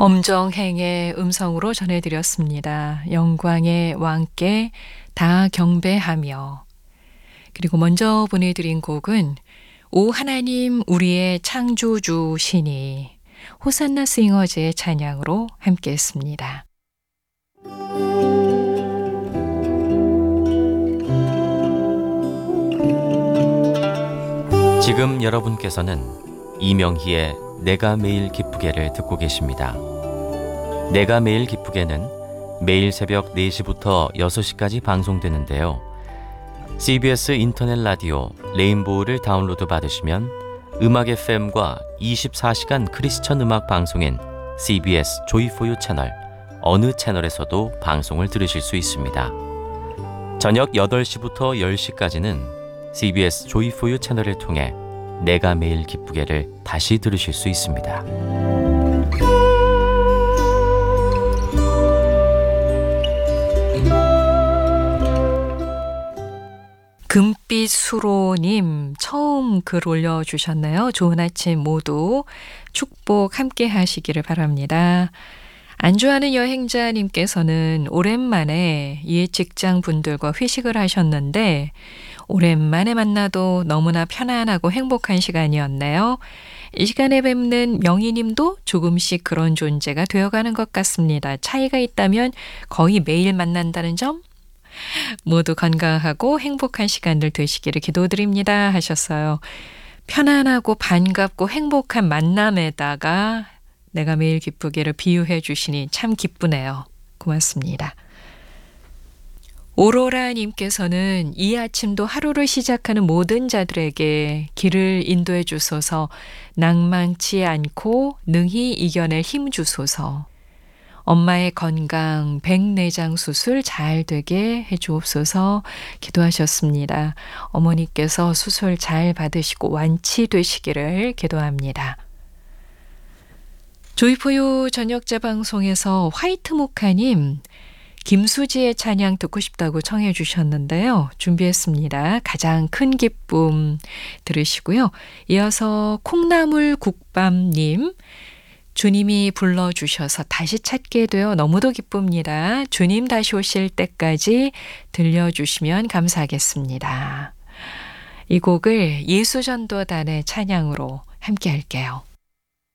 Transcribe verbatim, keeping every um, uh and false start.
엄정행의 음성으로 전해드렸습니다. 영광의 왕께 다 경배하며. 그리고 먼저 보내드린 곡은 오 하나님 우리의 창조주시니 호산나 싱어즈의 찬양으로 함께했습니다. 지금 여러분께서는 이명희의 내가 매일 기쁘게를 듣고 계십니다. 내가 매일 기쁘게는 매일 새벽 네 시부터 여섯 시까지 방송되는데요. 씨비에스 인터넷 라디오 레인보우를 다운로드 받으시면 음악 에프엠과 이십사 시간 크리스천 음악 방송인 씨비에스 조이포유 채널 어느 채널에서도 방송을 들으실 수 있습니다. 저녁 여덟 시부터 열 시까지는 씨비에스 조이포유 채널을 통해 내가 매일 기쁘게를 다시 들으실 수 있습니다. 금빛수로님 처음 글 올려주셨네요. 좋은 아침 모두 축복 함께 하시기를 바랍니다. 안주하는 여행자님께서는 오랜만에 옛 직장분들과 회식을 하셨는데 오랜만에 만나도 너무나 편안하고 행복한 시간이었네요. 이 시간에 뵙는 명희님도 조금씩 그런 존재가 되어가는 것 같습니다. 차이가 있다면 거의 매일 만난다는 점? 모두 건강하고 행복한 시간들 되시기를 기도드립니다 하셨어요. 편안하고 반갑고 행복한 만남에다가 내가 매일 기쁘게를 비유해 주시니 참 기쁘네요. 고맙습니다. 오로라님께서는 이 아침도 하루를 시작하는 모든 자들에게 길을 인도해 주소서, 낭망치 않고 능히 이겨낼 힘 주소서, 엄마의 건강 백내장 수술 잘 되게 해주옵소서 기도하셨습니다. 어머니께서 수술 잘 받으시고 완치되시기를 기도합니다. 조이포유 저녁제 방송에서 화이트모카님 김수지의 찬양 듣고 싶다고 청해 주셨는데요. 준비했습니다. 가장 큰 기쁨 들으시고요. 이어서 콩나물국밥님 주님이 불러주셔서 다시 찾게 되어 너무도 기쁩니다. 주님 다시 오실 때까지 들려주시면 감사하겠습니다. 이 곡을 예수전도단의 찬양으로 함께 할게요.